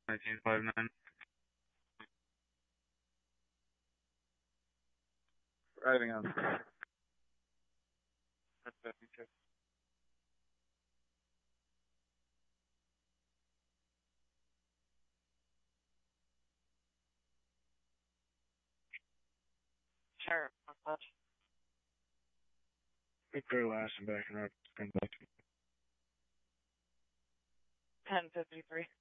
1959. Riding on 52. Sure. Victor last and backing up. 10:53.